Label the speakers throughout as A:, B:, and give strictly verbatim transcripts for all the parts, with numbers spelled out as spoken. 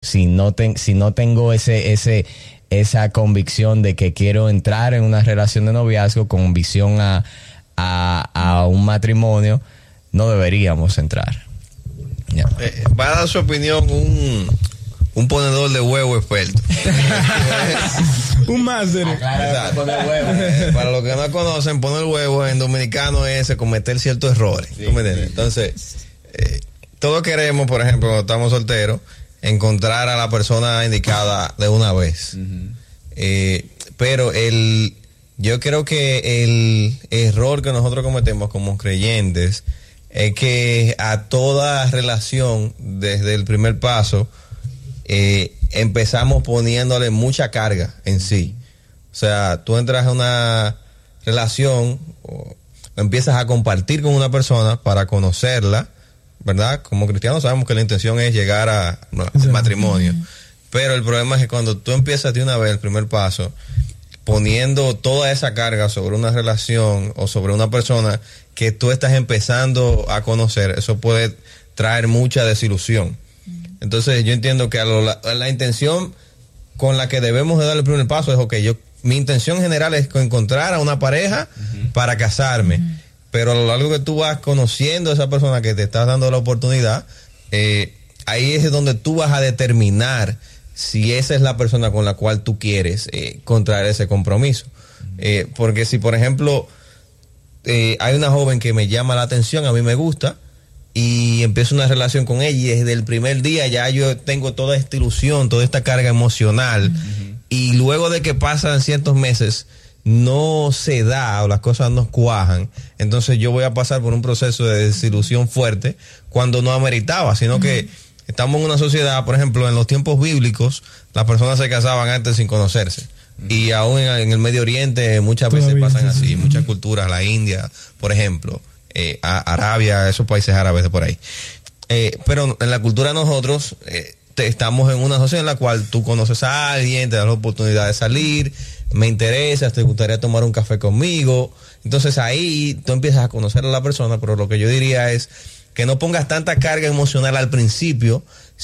A: Si no, ten, si no tengo ese, ese, esa convicción de que quiero entrar en una relación de noviazgo con visión a, a, a un matrimonio, no deberíamos entrar.
B: Yeah. Eh, va a dar su opinión un, un ponedor de huevo experto.
C: Un máster.
B: Ah, poner huevo. Eh, para los que no conocen, poner huevo en dominicano es cometer ciertos errores. Sí, ¿tú me entiendes? Sí. Entonces, eh, todos queremos, por ejemplo, cuando estamos solteros, encontrar a la persona indicada de una vez. Uh-huh. Eh, pero el, yo creo que el error que nosotros cometemos como creyentes es que a toda relación, desde el primer paso, eh, empezamos poniéndole mucha carga en sí. O sea, tú entras a una relación, o empiezas a compartir con una persona para conocerla, ¿verdad? Como cristianos sabemos que la intención es llegar a, al matrimonio. Pero el problema es que cuando tú empiezas de una vez el primer paso, poniendo toda esa carga sobre una relación o sobre una persona que tú estás empezando a conocer, eso puede traer mucha desilusión. Entonces yo entiendo que a lo, la, la intención con la que debemos de dar el primer paso es, ok, yo, mi intención general es encontrar a una pareja uh-huh. para casarme, uh-huh. pero a lo largo que tú vas conociendo a esa persona que te estás dando la oportunidad, eh, ahí es donde tú vas a determinar si esa es la persona con la cual tú quieres eh, contraer ese compromiso. Uh-huh. Eh, porque si, por ejemplo, eh, hay una joven que me llama la atención, a mí me gusta, y empiezo una relación con ella y desde el primer día ya yo tengo toda esta ilusión, toda esta carga emocional, uh-huh. y luego de que pasan ciertos meses no se da o las cosas no cuajan, entonces yo voy a pasar por un proceso de desilusión fuerte cuando no ameritaba, sino uh-huh. que estamos en una sociedad, por ejemplo, en los tiempos bíblicos, las personas se casaban antes sin conocerse. Uh-huh. Y aún en, en el Medio Oriente muchas Todavía veces pasan así, uh-huh. muchas culturas, la India, por ejemplo, eh, a Arabia, esos países árabes de por ahí. Eh, pero en la cultura de nosotros, eh, te, estamos en una sociedad en la cual tú conoces a alguien, te das la oportunidad de salir, me interesas, te gustaría tomar un café conmigo. Entonces ahí tú empiezas a conocer a la persona, pero lo que yo diría es que no pongas tanta carga emocional al principio,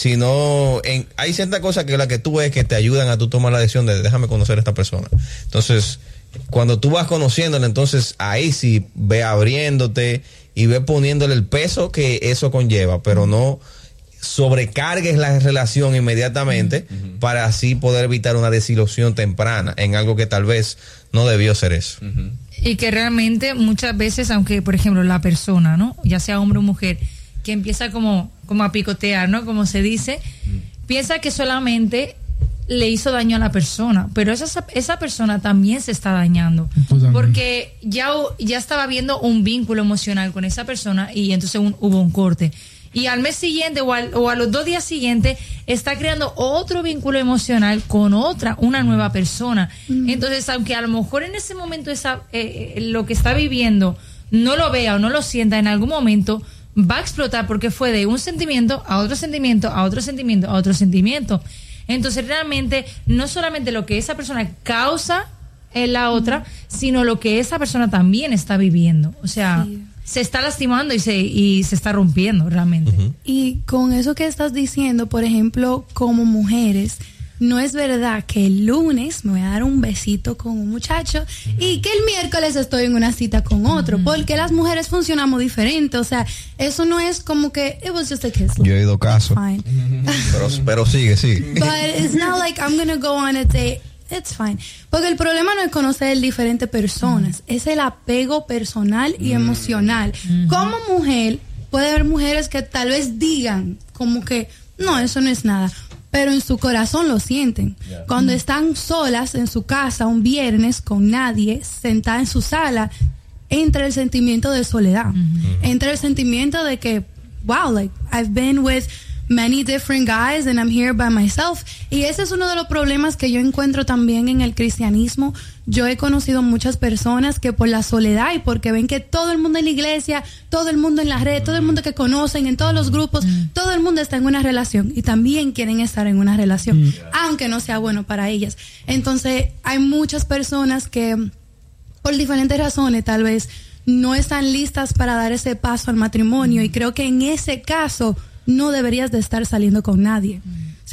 B: sino en, hay ciertas cosas que las que tú ves que te ayudan a tú tomar la decisión de déjame conocer a esta persona. Entonces, cuando tú vas conociéndola, entonces ahí sí ve abriéndote y ve poniéndole el peso que eso conlleva, pero no sobrecargues la relación inmediatamente uh-huh. para así poder evitar una desilusión temprana en algo que tal vez no debió ser eso.
D: Uh-huh. Y que realmente muchas veces, aunque por ejemplo la persona, ¿no? Ya sea hombre o mujer, que empieza como, como a picotear, ¿no? Como se dice, mm. piensa que solamente le hizo daño a la persona, pero esa, esa persona también se está dañando, porque ya, ya estaba viendo un vínculo emocional con esa persona y entonces un, hubo un corte. Y al mes siguiente o, al, o a los dos días siguientes está creando otro vínculo emocional con otra, una nueva persona. Mm. Entonces, aunque a lo mejor en ese momento esa, eh, lo que está viviendo no lo vea o no lo sienta, en algún momento va a explotar porque fue de un sentimiento a otro sentimiento, a otro sentimiento, a otro sentimiento. Entonces, realmente, no solamente lo que esa persona causa en la otra, mm. sino lo que esa persona también está viviendo. O sea... Sí. Se está lastimando y se y se está rompiendo realmente. Uh-huh.
E: Y con eso que estás diciendo, por ejemplo, como mujeres, no es verdad que el lunes me voy a dar un besito con un muchacho uh-huh. y que el miércoles estoy en una cita con otro, uh-huh. porque las mujeres funcionamos diferente. O sea, eso no es como que it was just a kiss.
B: Yo he ido caso. pero, pero sigue, sigue.
E: But it's not like I'm gonna go on a date. It's fine. Porque el problema no es conocer diferentes personas, mm. es el apego personal y mm. emocional. Mm-hmm. Como mujer, puede haber mujeres que tal vez digan como que no, eso no es nada, pero en su corazón lo sienten. Yeah. Cuando mm. están solas en su casa un viernes con nadie, sentada en su sala, entra el sentimiento de soledad. Mm-hmm. Entra el sentimiento de que, wow, like, I've been with many different guys and I'm here by myself. Y ese es uno de los problemas que yo encuentro también en el cristianismo. Yo he conocido muchas personas que por la soledad y porque ven que todo el mundo en la iglesia, todo el mundo en la red, todo el mundo que conocen en todos los grupos, mm. todo el mundo está en una relación y también quieren estar en una relación, mm. aunque no sea bueno para ellas. Entonces hay muchas personas que por diferentes razones tal vez no están listas para dar ese paso al matrimonio, mm. y creo que en ese caso no deberías de estar saliendo con nadie. Mm. O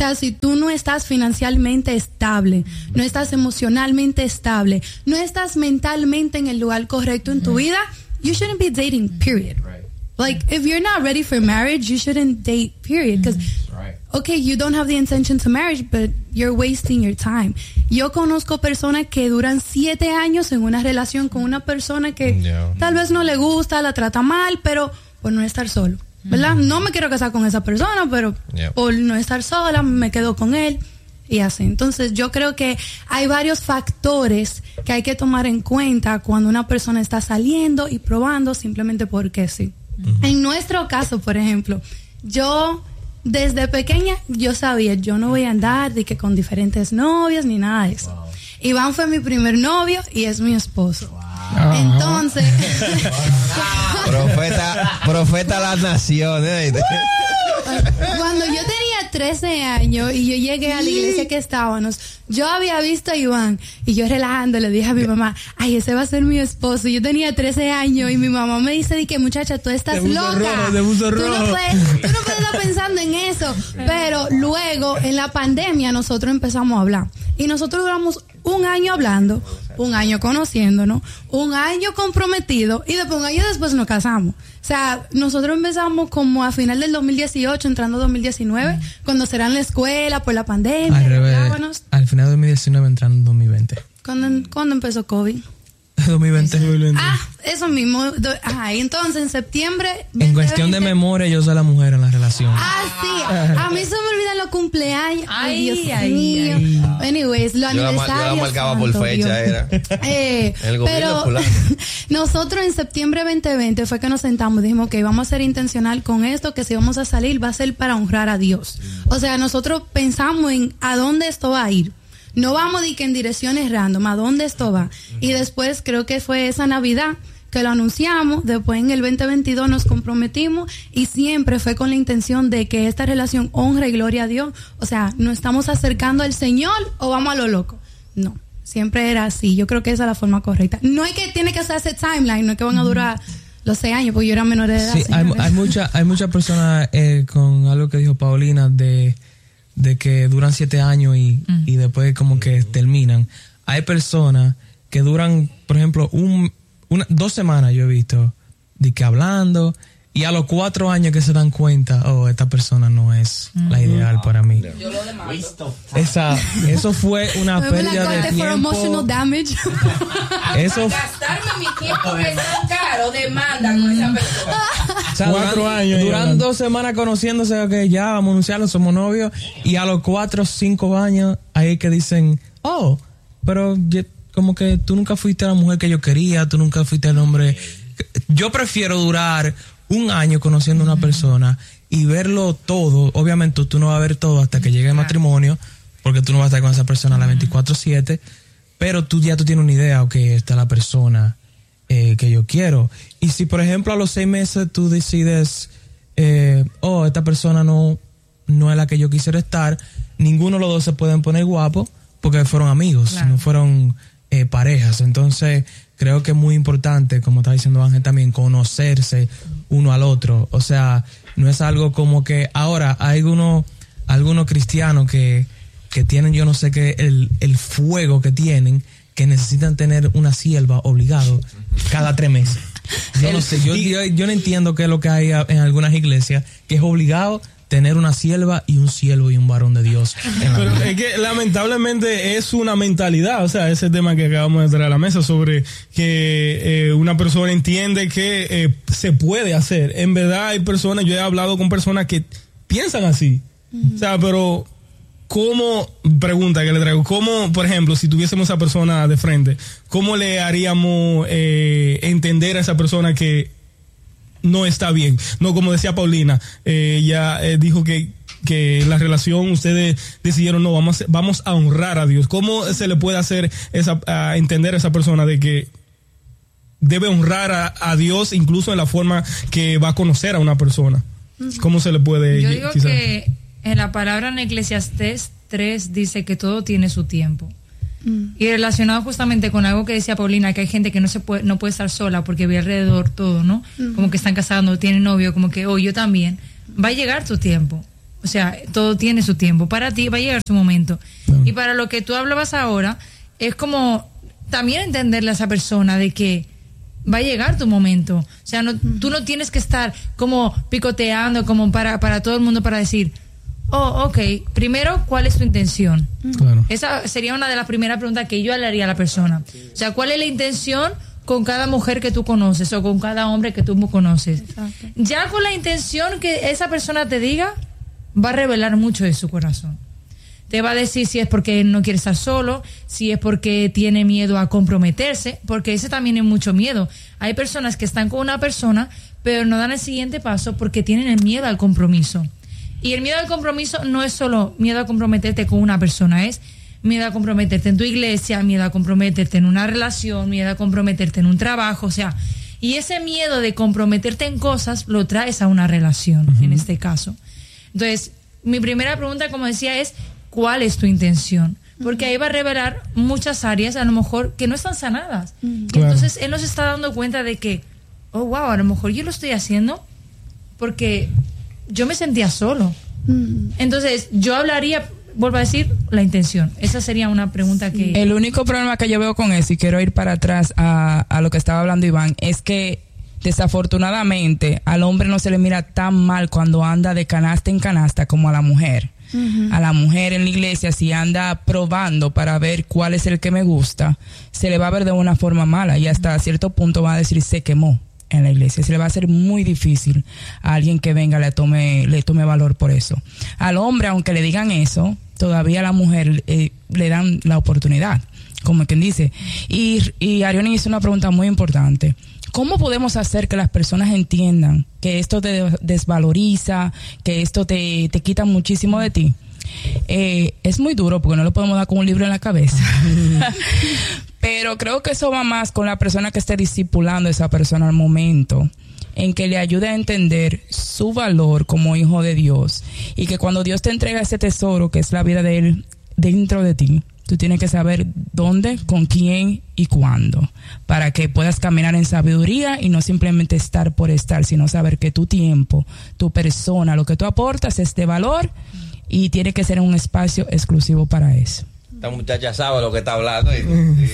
E: sea, si tú no estás financieramente estable, no estás emocionalmente estable, no estás mentalmente en el lugar correcto en tu vida, you shouldn't be dating, period.
A: Right.
E: Like, if you're not ready for marriage, you shouldn't date, period. Because,
A: Right.
E: okay, you don't have the intention to marriage, but you're wasting your time. Yo conozco personas que duran siete años en una relación con una persona que
B: Yeah.
E: tal vez no le gusta, la trata mal, pero por no estar solo, ¿verdad? No me quiero casar con esa persona, pero
B: Yeah.
E: por no estar sola me quedo con él y así. Entonces yo creo que hay varios factores que hay que tomar en cuenta cuando una persona está saliendo y probando simplemente porque sí. Uh-huh. En nuestro caso, por ejemplo, yo desde pequeña yo sabía, yo no voy a andar de que con diferentes novias ni nada de eso. Wow. Iván fue mi primer novio y es mi esposo. Wow. Entonces,
B: profeta, profeta a las naciones.
E: Cuando yo tenía trece años y yo llegué a la iglesia que estábamos, yo había visto a Iván y yo relajando le dije a mi mamá, ay, ese va a ser mi esposo. Yo tenía trece años y mi mamá me dice, di que muchacha, tú estás loca.
C: Rojo, de buzo rojo.
E: Tú no puedes, tú no puedes estar pensando en eso. Pero luego, en la pandemia, nosotros empezamos a hablar. Y nosotros duramos un año hablando, un año conociéndonos, un año comprometido y después un año después nos casamos. O sea, nosotros empezamos como a final del dos mil dieciocho, entrando dos mil diecinueve, cuando será en la escuela por la pandemia.
C: Al revés, al final de dos mil diecinueve, entrando en dos mil veinte.
E: ¿Cuándo, ¿cuándo empezó COVID?
C: dos mil veinte.
E: Ah, eso mismo. Ajá, y entonces en septiembre...
C: En cuestión de memoria, yo soy la mujer en la relación.
E: Ah, sí. A mí se me olvidan los cumpleaños. Ay,
D: Ay,
E: Dios
D: ay,
E: mío.
D: ay.
E: Anyways, los
B: Yo la,
E: aniversarios.
B: yo la marcaba por
E: santo
B: fecha,
E: Dios.
B: era.
E: Eh,
B: El gobierno
E: pero
B: fulano.
E: nosotros en septiembre veinte veinte fue que nos sentamos y dijimos que vamos a ser intencional con esto, que si vamos a salir va a ser para honrar a Dios. O sea, nosotros pensamos en a dónde esto va a ir. No vamos de que en direcciones random, a dónde esto va. Y después creo que fue esa Navidad que lo anunciamos, después en el veinte veintidós nos comprometimos y siempre fue con la intención de que esta relación honre y gloria a Dios. O sea, ¿nos estamos acercando al Señor o vamos a lo loco? No, siempre era así. Yo creo que esa es la forma correcta. No hay que, tiene que hacerse timeline, no es que van a durar los seis años, porque yo era menor de edad.
C: Sí, hay, hay muchas hay muchas personas eh, con algo que dijo Paulina de de que duran siete años y, mm. y después como que terminan. Hay personas que duran, por ejemplo, un, una, dos semanas yo he visto de que hablando y a los cuatro años que se dan cuenta, oh, esta persona no es mm. la ideal para mí.
F: Yo lo demando.
C: Esa, eso fue una pérdida de tiempo.
E: Emotional damage.
C: Eso
F: gastarme mi tiempo que es tan caro, demanda con esa persona.
C: O sea,
A: cuatro
C: duran,
A: años.
C: Duran dos semanas conociéndose, que ya vamos a anunciarlo, somos novios. Y a los cuatro o cinco años, ahí que dicen, oh, pero yo, como que tú nunca fuiste la mujer que yo quería, tú nunca fuiste el hombre. Yo prefiero durar un año conociendo a una persona y verlo todo. Obviamente tú no vas a ver todo hasta que llegue el matrimonio, porque tú no vas a estar con esa persona a las veinticuatro siete, pero tú ya tú tienes una idea, ok, esta es la persona eh, que yo quiero. Y si por ejemplo a los seis meses tú decides, eh, oh, esta persona no, no es la que yo quisiera estar, ninguno de los dos se pueden poner guapos porque fueron amigos, claro. No fueron eh, parejas. Entonces creo que es muy importante, como está diciendo Ángel también, conocerse uno al otro. O sea, no es algo como que ahora hay algunos, algunos cristianos que, que tienen, yo no sé qué, el, el fuego que tienen, que necesitan tener una sierva obligado cada tres meses. Yo no sé, yo, yo, yo no entiendo qué es lo que hay en algunas iglesias, que es obligado tener una sierva y un siervo y un varón de Dios.
G: Pero es que lamentablemente es una mentalidad, o sea, ese tema que acabamos de traer a la mesa sobre que eh, una persona entiende que eh, se puede hacer. En verdad hay personas, yo he hablado con personas que piensan así. Uh-huh. O sea, pero ¿cómo, pregunta que le traigo, cómo, por ejemplo, si tuviésemos a esa persona de frente, cómo le haríamos eh, entender a esa persona que no está bien? No, como decía Paulina, eh, ella eh, dijo que, que la relación, ustedes decidieron, no, vamos, vamos a honrar a Dios. ¿Cómo se le puede hacer esa, a entender a esa persona de que debe honrar a, a Dios incluso en la forma que va a conocer a una persona? ¿Cómo se le puede?
D: Yo digo
G: quizás?
D: que en la palabra en Eclesiastés tres dice que todo tiene su tiempo. Mm. Y relacionado justamente con algo que decía Paulina, que hay gente que no se puede, no puede estar sola porque ve alrededor todo, ¿no? Mm. Como que están casados, tienen novio, como que, oh, yo también. Va a llegar tu tiempo. O sea, todo tiene su tiempo. Para ti va a llegar su momento.
G: Claro.
D: Y para lo que tú hablabas ahora, es como también entenderle a esa persona de que va a llegar tu momento. O sea, no, tú no tienes que estar como picoteando como para, para todo el mundo para decir, oh, ok, primero, ¿cuál es tu intención?
G: Claro.
D: Esa sería una de las primeras preguntas que yo le haría a la persona. O sea, ¿cuál es la intención con cada mujer que tú conoces o con cada hombre que tú conoces?
E: Exacto.
D: Ya con la intención que esa persona te diga, va a revelar mucho de su corazón. Te va a decir si es porque no quiere estar solo, si es porque tiene miedo a comprometerse, porque ese también es mucho miedo. Hay personas que están con una persona, pero no dan el siguiente paso porque tienen el miedo al compromiso. Y el miedo al compromiso no es solo miedo a comprometerte con una persona, es miedo a comprometerte en tu iglesia, miedo a comprometerte en una relación, miedo a comprometerte en un trabajo, o sea, y ese miedo de comprometerte en cosas lo traes a una relación, uh-huh. en este caso. Entonces, mi primera pregunta, como decía, es ¿cuál es tu intención? Porque ahí va a revelar muchas áreas, a lo mejor, que no están sanadas. Uh-huh.
G: Claro.
D: Entonces, él nos está dando cuenta de que, oh, wow, a lo mejor yo lo estoy haciendo porque yo me sentía solo. Uh-huh. Entonces, yo hablaría, vuelvo a decir, la intención. Esa sería una pregunta que...
H: El único problema que yo veo con eso, y quiero ir para atrás a, a lo que estaba hablando Iván, es que desafortunadamente al hombre no se le mira tan mal cuando anda de canasta en canasta como a la mujer. Uh-huh. A la mujer en la iglesia, si anda probando para ver cuál es el que me gusta, se le va a ver de una forma mala y hasta cierto punto va a decir se quemó en la iglesia. Se le va a hacer muy difícil a alguien que venga le tome le tome valor por eso. Al hombre, aunque le digan eso, todavía a la mujer eh, le dan la oportunidad, como quien dice. Y, y Arioni hizo una pregunta muy importante. ¿Cómo podemos hacer que las personas entiendan que esto te desvaloriza, que esto te, te quita muchísimo de ti? Eh, es muy duro porque no lo podemos dar con un libro en la cabeza. Pero creo que eso va más con la persona que esté discipulando a esa persona al momento, en que le ayude a entender su valor como hijo de Dios, y que cuando Dios te entrega ese tesoro que es la vida de Él dentro de ti, tú tienes que saber dónde, con quién y cuándo, para que puedas caminar en sabiduría y no simplemente estar por estar, sino saber que tu tiempo, tu persona, lo que tú aportas es de valor y tiene que ser un espacio exclusivo para eso.
B: Esta muchacha sabe lo que está hablando. Y,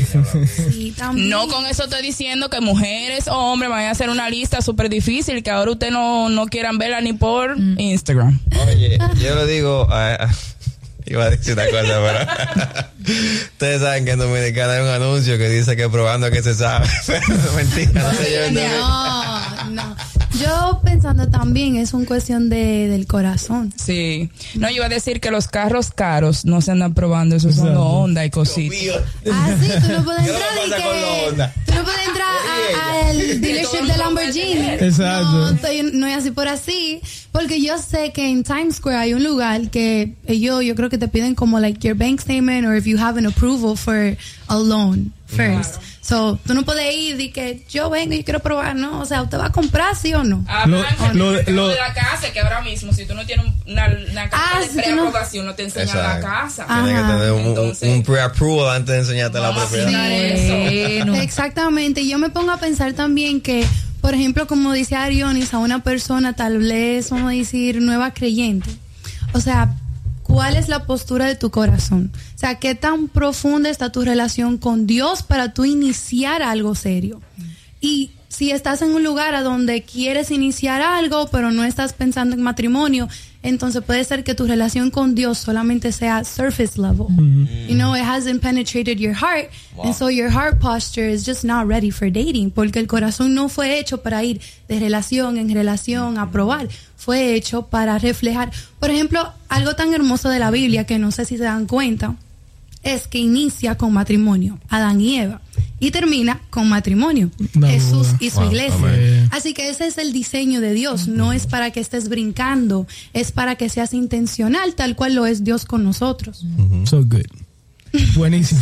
E: Sí, también.
H: No con eso estoy diciendo que mujeres o hombres vayan a hacer una lista súper difícil que ahora ustedes no, no quieran verla ni por mm. Instagram.
B: Oye, yo le digo... A, a, iba a decir una cosa, pero ustedes saben que en Dominicana hay un anuncio que dice que probando que se sabe, pero no, mentira, no se lleven de mí.
E: No, no. Yo pensando también es una cuestión de, del corazón.
H: Sí. No, yo iba a decir que los carros caros no se andan probando, esos son los Honda y cositas.
E: Ah, sí, tú no puedes
B: ¿Qué
E: entrar
B: le
E: y
B: pasa con los
E: que...
B: Honda?
E: Tú no puedes entrar al dealership de Lamborghini.
G: Exacto.
E: No, estoy, no es así por así. Porque yo sé que en Times Square hay un lugar que ellos, yo creo que te piden como like your bank statement or if you have an approval for a loan first. Claro. So, tú no puedes ir y que yo vengo y quiero probar, ¿no? O sea, ¿usted va a comprar sí o no?
H: Ah,
G: Lo-
H: Blanca,
G: lo-
H: el
G: lo-
H: de la casa, que ahora mismo, si tú no tienes una, una carta
E: Ah,
H: de
E: si tú no-
H: preaprobación, no te enseñan
B: Exacto.
H: la casa.
E: Ah.
B: Tienes que tener un, un,
H: Entonces-
B: un pre-approval antes de enseñarte la propiedad.
D: Bueno.
E: Exactamente. Y yo me pongo a pensar también que, por ejemplo, como dice Arionis, a una persona tal vez, vamos a decir, nueva creyente. O sea, ¿cuál es la postura de tu corazón? O sea, ¿qué tan profunda está tu relación con Dios para tú iniciar algo serio? Y si estás en un lugar a donde quieres iniciar algo, pero no estás pensando en matrimonio, entonces puede ser que tu relación con Dios solamente sea surface level. Mm-hmm. You know, it hasn't penetrated your heart, wow. And so your heart posture is just not ready for dating, porque el corazón no fue hecho para ir de relación en relación a probar, fue hecho para reflejar. Por ejemplo, algo tan hermoso de la Biblia que no sé si se dan cuenta, es que inicia con matrimonio, Adán y Eva, y termina con matrimonio,
G: No,
E: Jesús y su
G: wow,
E: iglesia.
G: amén.
E: Así que ese es el diseño de Dios, no es para que estés brincando, es para que seas intencional, tal cual lo es Dios con nosotros.
G: So good. Buenísimo.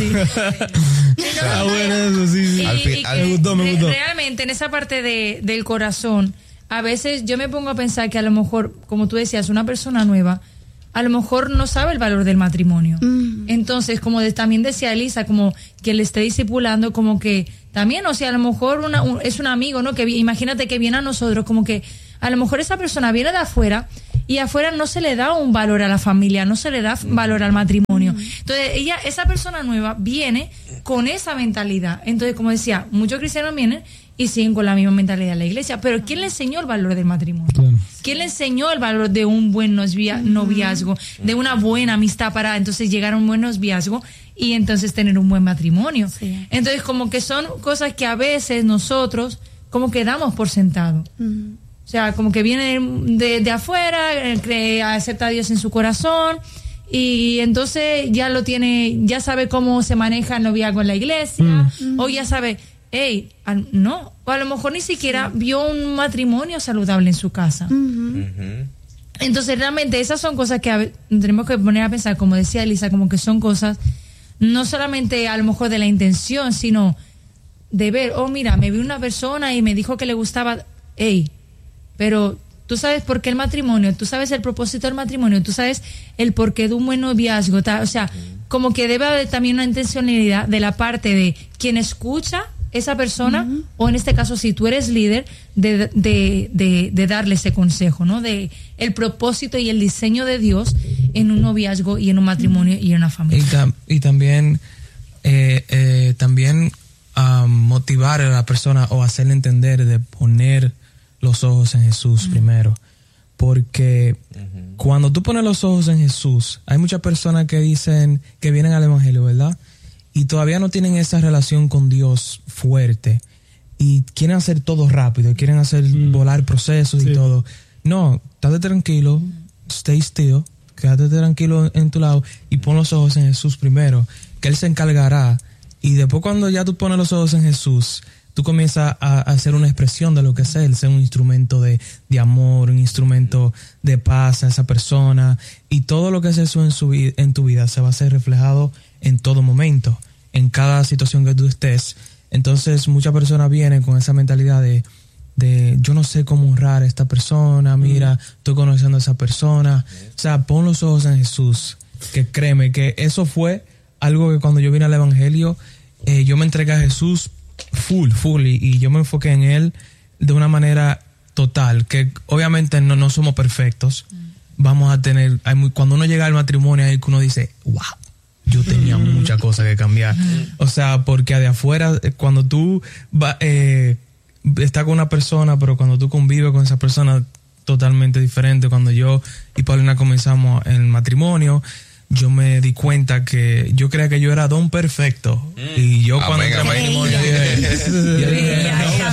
G: Está bueno eso, sí, sí.
D: Y,
B: Al fin-
D: y
B: al-
D: que
G: Me gustó, me
D: re-
G: gustó.
D: realmente en esa parte de, del corazón, a veces yo me pongo a pensar que a lo mejor, como tú decías, una persona nueva, a lo mejor no sabe el valor del matrimonio. Mm. Entonces, como de, también decía Elisa, como que le esté discipulando, como que también, o sea, a lo mejor una, un, es un amigo, ¿no? Que vi- imagínate que viene a nosotros, como que a lo mejor esa persona viene de afuera y afuera no se le da un valor a la familia, no se le da valor al matrimonio. Entonces, ella, esa persona nueva viene con esa mentalidad. Entonces, como decía, muchos cristianos vienen y siguen con la misma mentalidad de la iglesia. Pero ¿quién le enseñó el valor del matrimonio? Claro. ¿Quién le enseñó el valor de un buen novia, noviazgo, de una buena amistad para entonces llegar a un buen noviazgo y entonces tener un buen matrimonio? Sí. Entonces, como que son cosas que a veces nosotros como que damos por sentado. Uh-huh. O sea, como que viene de, de afuera, cree, acepta a Dios en su corazón y entonces ya lo tiene, ya sabe cómo se maneja el noviazgo en la iglesia, uh-huh. o ya sabe, hey, no, o a lo mejor ni siquiera sí. vio un matrimonio saludable en su casa. Uh-huh. Uh-huh. Entonces, realmente esas son cosas que a, tenemos que poner a pensar, como decía Elisa, como que son cosas no solamente a lo mejor de la intención, sino de ver, oh, mira, me vi una persona y me dijo que le gustaba, hey, pero tú sabes por qué el matrimonio, tú sabes el propósito del matrimonio, tú sabes el porqué de un buen noviazgo, ta, o sea, como que debe haber también una intencionalidad de la parte de quien escucha esa persona, uh-huh. o en este caso, si tú eres líder, de, de, de, de darle ese consejo, ¿no? De el propósito y el diseño de Dios en un noviazgo y en un matrimonio uh-huh. y en una familia.
C: Y, tam- y también, eh, eh, también um, motivar a la persona o hacerle entender de poner los ojos en Jesús uh-huh. primero, porque uh-huh. cuando tú pones los ojos en Jesús, hay muchas personas que dicen que vienen al evangelio, ¿verdad? Y todavía no tienen esa relación con Dios fuerte y quieren hacer todo rápido, quieren hacer uh-huh. volar procesos sí. y todo. No, estate tranquilo, stay still, quédate tranquilo en tu lado y pon los ojos en Jesús primero, que Él se encargará. Y después, cuando ya tú pones los ojos en Jesús, tú comienzas a, a hacer una expresión de lo que es Él, ser un instrumento de, de amor, un instrumento de paz a esa persona, y todo lo que es eso en, su, en tu vida se va a ser reflejado en todo momento, en cada situación que tú estés. Entonces, muchas personas vienen con esa mentalidad de, de yo no sé cómo honrar a esta persona, mira, estoy conociendo a esa persona. O sea, pon los ojos en Jesús, que créeme que eso fue algo que cuando yo vine al evangelio, eh, yo me entregué a Jesús full, full, y, y yo me enfoqué en Él de una manera total, que obviamente no, no somos perfectos. Mm. Vamos a tener, hay muy, cuando uno llega al matrimonio, ahí uno dice, wow, yo tenía mm. muchas cosas que cambiar. Mm. O sea, porque de afuera, cuando tú va, eh, estás con una persona, pero cuando tú convives con esa persona, totalmente diferente. Cuando yo y Paulina comenzamos el matrimonio, yo me di cuenta que yo creía que yo era don perfecto. Mm. Y yo cuando entré al matrimonio dije,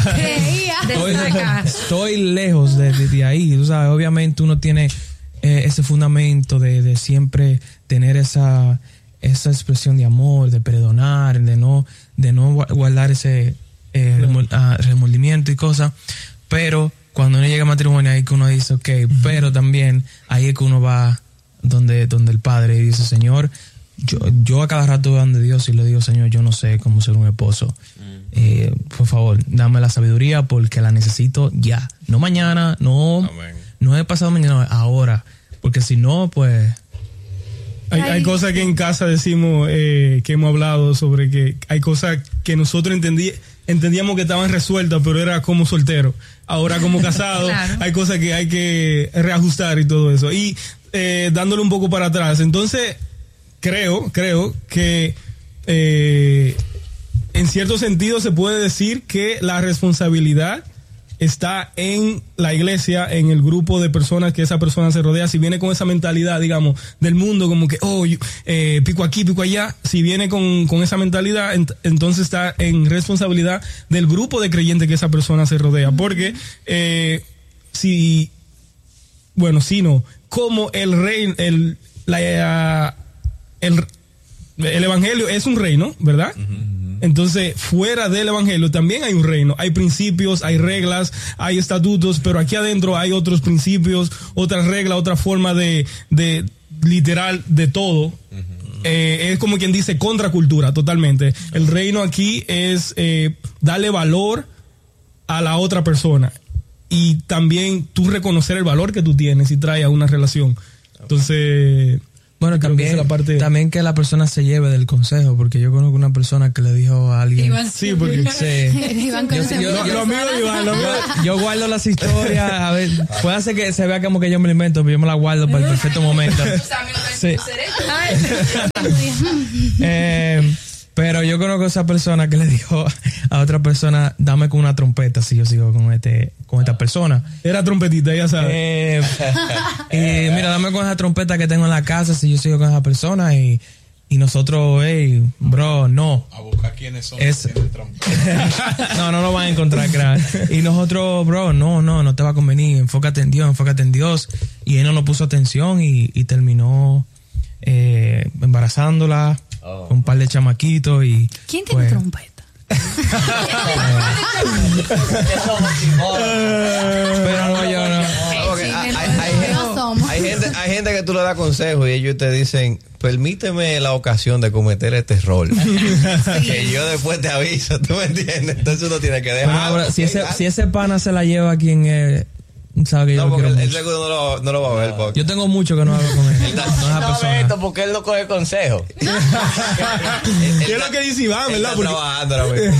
C: estoy, estoy lejos de, de, de ahí. Tú sabes, obviamente uno tiene eh, ese fundamento de, de siempre tener esa, esa expresión de amor, de perdonar, de no, de no guardar ese eh, remol, uh, remordimiento y cosas. Pero cuando uno llega al matrimonio, ahí que uno dice, ok, uh-huh. pero también ahí es que uno va donde, donde el Padre y dice, Señor, yo, yo a cada rato voy donde Dios y le digo, Señor, yo no sé cómo ser un esposo. Uh-huh. Eh, por favor, dame la sabiduría porque la necesito ya. No mañana, no, Amén. No he pasado mañana, ahora. Porque si no, pues...
G: Hay, hay cosas que en casa decimos, eh, que hemos hablado sobre que hay cosas que nosotros entendí, entendíamos que estaban resueltas, pero era como soltero. Ahora como casado, claro. Hay cosas que hay que reajustar y todo eso. Y eh, dándole un poco para atrás. Entonces, creo, creo que eh, en cierto sentido se puede decir que la responsabilidad está en la iglesia, en el grupo de personas que esa persona se rodea. Si viene con esa mentalidad, digamos, del mundo, como que, oh, yo, eh, pico aquí, pico allá, si viene con, con esa mentalidad, ent- entonces está en responsabilidad del grupo de creyentes que esa persona se rodea. Porque, eh, si, bueno, si no, como el rey, el, la, el, el evangelio es un reino, ¿verdad? Uh-huh. Entonces, fuera del evangelio también hay un reino, hay principios, hay reglas, hay estatutos, pero aquí adentro hay otros principios, otras reglas, otra forma de, de literal de todo. Uh-huh. Eh, es como quien dice contracultura, totalmente. El reino aquí es eh, darle valor a la otra persona y también tú reconocer el valor que tú tienes y trae a una relación. Entonces,
C: Bueno,
G: Creo que esa
C: también,
G: es la parte-
C: también que la persona se lleve del consejo, porque yo conozco una persona que le dijo a alguien.
D: Iván
G: Sí, porque
C: Sí.
E: Iván conoce
C: yo-
E: muchas
C: yo-
G: lo amigo de Iván, lo amigo de-
C: Yo guardo las historias, a ver, puede ser que se vea como que yo me lo invento, pero yo me la guardo para el perfecto momento. Sí. Eh, pero yo conozco a esa persona que le dijo a otra persona, dame con una trompeta si yo sigo con este con esta persona.
G: Era trompetita, ya sabes.
C: Eh, y mira, dame con esa trompeta que tengo en la casa si yo sigo con esa persona y, y nosotros, hey, bro, no.
I: A buscar quiénes son.
C: Es-
I: los que tienen trompeta.
C: no, no lo van a encontrar, crack. Y nosotros, bro, no, no, no te va a convenir. Enfócate en Dios, enfócate en Dios. Y él no nos puso atención y, y terminó eh, embarazándola
A: Oh.
C: con un par de chamaquitos. Y,
E: ¿Quién tiene
C: pues,
E: trompeta?
C: Pero no, yo no.
B: Porque hay, hay- hay gente-
E: No somos.
B: hay gente, hay gente que tú le das consejos y ellos te dicen, permíteme la ocasión de cometer este error. Que yo después te aviso, ¿tú me entiendes? Entonces uno tiene que
C: Pero
B: dejar.
C: ahora, si, ese, si ese pana se la lleva a quien eh, sabe que yo
B: No,
C: lo
B: porque
C: quiero
B: él, él
C: mucho.
B: seguro no lo, no lo va a ver. Porque
C: Yo tengo mucho que no hablo con él. Con esa
A: No ve
C: persona.
A: esto porque él no coge consejo.
G: ¿Qué es lo que dice Iván,
B: él
G: verdad?
B: está
G: Porque
B: trabajando ahora mismo.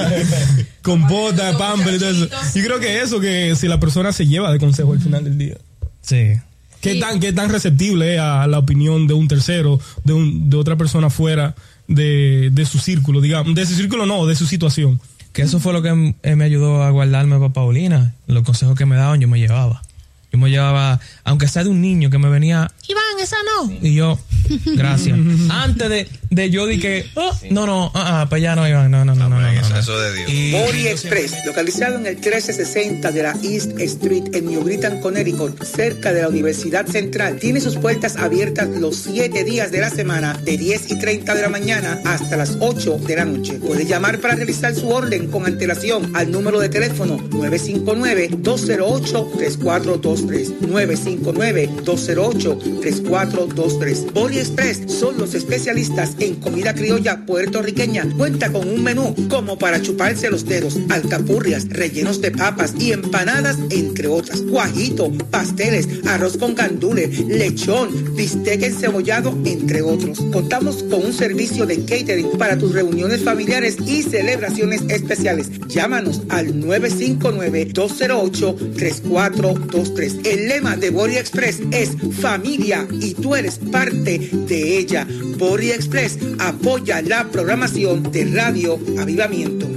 G: compota, pamper y todo eso. Yo creo que eso, que si la persona se lleva de consejo al final del día.
C: Sí.
G: ¿Qué tan, qué tan receptible es a la opinión de un tercero, de, un, de otra persona fuera de, de su círculo, digamos? De su círculo no, de su situación.
C: Que eso fue lo que eh, me ayudó a guardarme para Paulina. Los consejos que me daban yo me llevaba. Yo me llevaba, aunque sea de un niño que me venía, Iván, esa no. Y yo, gracias. Antes de, de yo di que, oh, no, no, ah, ah, pues ya no, Iván, no, no, no, no, no,
B: Eso,
C: no.
B: eso de Dios.
C: Y-
J: Bori Express, localizado en el trece sesenta de la East Street en New Britain, Connecticut, cerca de la Universidad Central, tiene sus puertas abiertas los siete días de la semana, de diez y treinta de la mañana hasta las ocho de la noche. Puede llamar para realizar su orden con antelación al número de teléfono nueve cinco nueve, dos cero ocho, tres cuatro dos tres, nueve cinco nueve, dos cero ocho, tres cuatro dos tres. Bori Express son los especialistas en comida criolla puertorriqueña. Cuenta con un menú como para chuparse los dedos, alcapurrias, rellenos de papas y empanadas, entre otras. Guajito, pasteles, arroz con gandules, lechón, bistec encebollado, entre otros. Contamos con un servicio de catering para tus reuniones familiares y celebraciones especiales. Llámanos al nueve cinco nueve, dos cero ocho, tres cuatro dos tres. El lema de Bori Express es familia y tú eres parte de ella. Bori Express apoya la programación de Radio Avivamiento.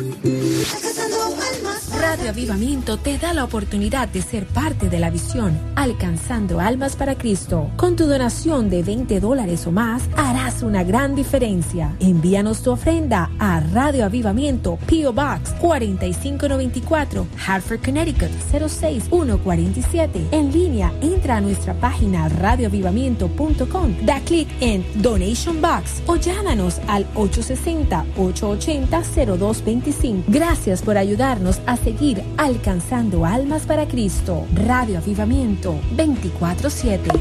K: Radio Avivamiento te da la oportunidad de ser parte de la visión Alcanzando Almas para Cristo. Con tu donación de veinte dólares o más, harás una gran diferencia. Envíanos tu ofrenda a Radio Avivamiento, P O Box cuatro cinco nueve cuatro, Hartford, Connecticut cero seis uno cuatro siete. En línea, entra a nuestra página radio avivamiento punto com, da clic en Donation Box o llámanos al ocho seis cero, ocho ocho cero, cero dos dos cinco. Gracias por ayudarnos a seguir alcanzando almas para Cristo. Radio Avivamiento veinticuatro siete.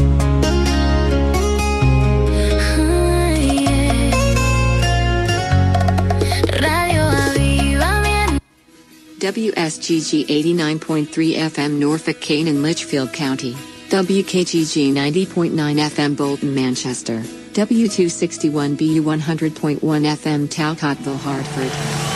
L: Radio Avivamiento.
M: W S G G eighty-nine point three F M Norfolk, Kane and Litchfield County. W K G G ninety point nine F M Bolton, Manchester. W two sixty-one B U one hundred point one F M Talcottville, Hartford.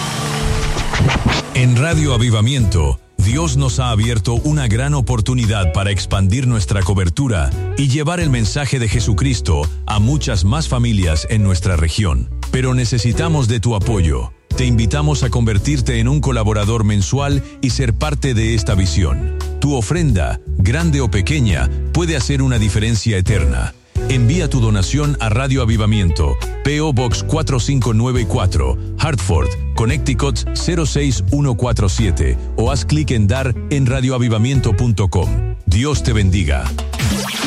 N: En Radio Avivamiento, Dios nos ha abierto una gran oportunidad para expandir nuestra cobertura y llevar el mensaje de Jesucristo a muchas más familias en nuestra región. Pero necesitamos de tu apoyo. Te invitamos a convertirte en un colaborador mensual y ser parte de esta visión. Tu ofrenda, grande o pequeña, puede hacer una diferencia eterna. Envía tu donación a Radio Avivamiento, P O Box cuatro cinco nueve cuatro, Hartford, Connecticut cero seis uno cuatro siete o haz clic en dar en radio avivamiento punto com. Dios te bendiga.